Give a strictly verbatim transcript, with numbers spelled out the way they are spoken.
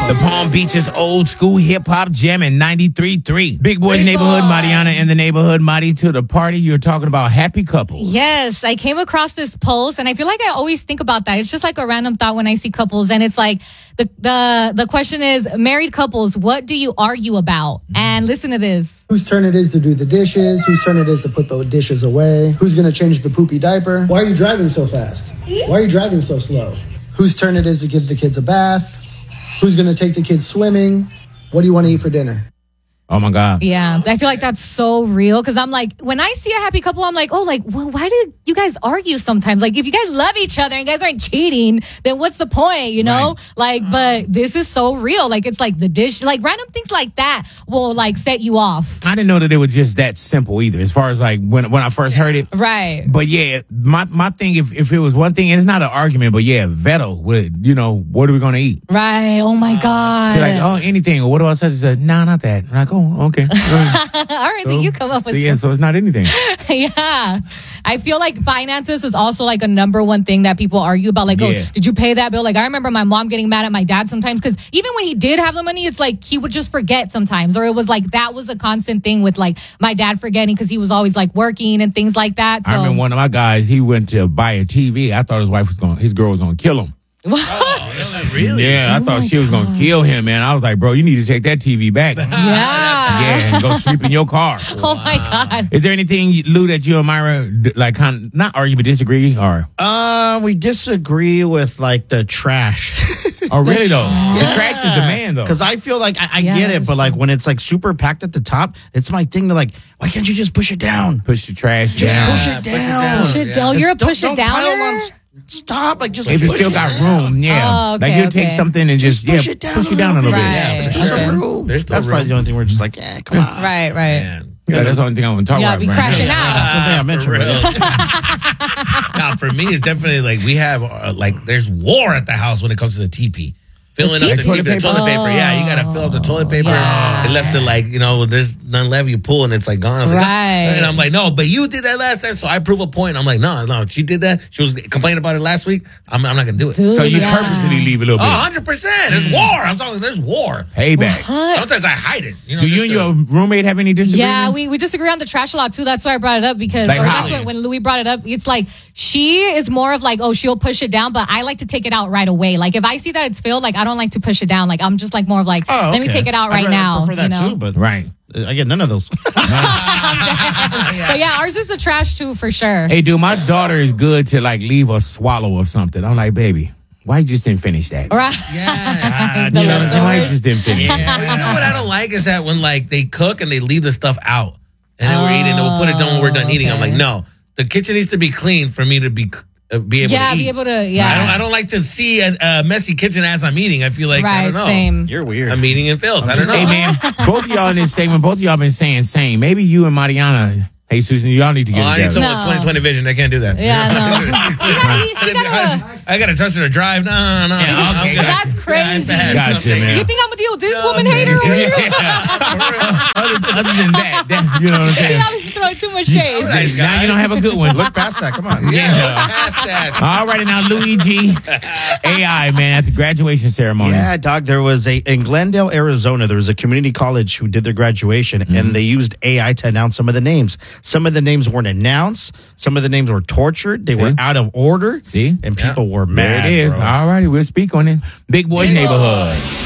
The Palm Beaches old school hip hop jam in ninety-three point three. Big Boys Big Neighborhood, Boy. Mariana in the neighborhood. Mari to the party. You're talking about happy couples. Yes, I came across this post, and I feel like I always think about that. It's just like a random thought when I see couples, and it's like the the the question is, married couples, what do you argue about? And listen to this. Whose turn it is to do the dishes, whose turn it is to put the dishes away, who's going to change the poopy diaper. Why are you driving so fast? Why are you driving so slow? Whose turn it is to give the kids a bath, who's going to take the kids swimming, what do you want to eat for dinner? Oh my God. Yeah, I feel like that's so real because I'm like, when I see a happy couple, I'm like, oh, like, well, why do you guys argue sometimes? Like, if you guys love each other and you guys aren't cheating, then what's the point, you know? Right. Like, but this is so real. Like, it's like the dish, like random things like that will like set you off. I didn't know that it was just that simple either, as far as like when when I first heard it. Right. But yeah, my, my thing, if, if it was one thing, and it's not an argument, but yeah, Vettel would, you know, what are we going to eat? Right. Oh my God. She's like, oh, anything. Or what do I say? She said, no, not that. I'm like, oh, okay. All right, So- then you come up with so yeah, so it's not anything. Yeah. I feel like finances is also like a number one thing that people argue about. Like, Yeah. oh, did you pay that bill? Like, I remember my mom getting mad at my dad sometimes because even when he did have the money, it's like he would just forget sometimes. Or it was like that was a constant thing with like my dad forgetting because he was always like working and things like that. So. I remember one of my guys, he went to buy a T V. I thought his wife was going, his girl was going to kill him. Oh, really? Yeah, I Oh thought my she was going to kill him, man. I was like, bro, you need to take that T V back. Yeah. Yeah, and go sleep in your car. Oh my God. Is there anything, Lou, that you and Myra, d- like, kind of, not argue, but disagree? Or, Uh, we disagree with like the trash. oh, really, though? The trash is the man, though. Because I feel like I, I Yeah, get it, that's but like when it's like super packed at the top, it's my thing to like, why can't you just push it down? Push the trash Just down. push Yeah, it push it down. down. Push it Yeah. down. Just You're a don't- push it don't pile downer? on s- Stop! Like just If it's push still it got down. room, yeah. Oh, okay, like, you take okay. something and just, Push yeah, it down push a you down a little little bit. bit. Right. There's still Okay. some room. There's still That's probably room. the only thing we're just like, yeah, come on. Right, right. Man. Yeah, that's the only thing I want to talk Yeah, about. be right crashing now. out. That's something I mentioned. For Right? real. Nah, for me, it's definitely like we have uh, like there's war at the house when it comes to the T P. Filling up the Toilet T P, the paper? toilet paper. Yeah, you gotta fill up the toilet paper. Yeah. They left it like, you know, there's none left. You pull and it's like gone. I was like, Right. "Ah." And I'm like, no, but you did that last time, so I prove a point. I'm like, no, no, she did that. She was complaining about it last week. I'm, I'm not gonna do it. Dude, So you yeah. purposely leave a little Oh, bit. one hundred percent. There's war. I'm talking. There's war. Payback. Sometimes I hide it. You know, Do you just and to- your roommate have any disagreements? Yeah, we, we disagree on the trash a lot too. That's why I brought it up because Like or how? that's when, when Louis brought it up, it's like she is more of like, oh, she'll push it down, but I like to take it out right away. Like if I see that it's filled, like I don't like to push it down. Like I'm just like more of like, Oh, let me okay. take it out I'd right rather now. prefer that you know? too, but Right. I get none of those. But yeah, ours is the trash too for sure. Hey, dude, my daughter is good to like leave a swallow of something. I'm like, baby, why you just didn't finish that? Right. Yeah. You know what I'm saying? Why you just didn't finish it? Well, you know what I don't like is that when like they cook and they leave the stuff out, and then we're eating, and we'll put it down when we're done eating. I'm okay. like, no, the kitchen needs to be clean for me to be uh, be able Yeah, to eat. be able to. Yeah. I don't. I don't like to see a, a messy kitchen as I'm eating. I feel like I right. don't know. Same. You're weird. I'm eating in filth. I don't know. Hey, man, both of y'all in this segment, both of y'all been saying same. Maybe you and Mariana, hey, Susan, y'all need to Oh, get I need together. someone with No. twenty twenty vision. I can't do that. Yeah, no. She gotta, she gotta, I gotta trust her to drive. No, no, no. Yeah, I'm okay. good. That's crazy. Yeah, I'm bad. Gotcha, man. you think I'm gonna deal with this woman hater over here? other, other than that, that, you know what I'm saying? Yeah, I was throwing too much shade. Nice Now guy. you don't have a good one. Look past that. Come on. Yeah, look past that. All righty, now Luigi, A I, man, at the graduation ceremony. Yeah, dog. There was a in Glendale, Arizona. There was a community college who did their graduation, and they used A I to announce some of the names. Some of the names weren't announced. Some of the names were tortured. They were See? out of order. See? and people were There mad. it is. bro. All righty, we'll speak on it. Big Boys Neighborhood.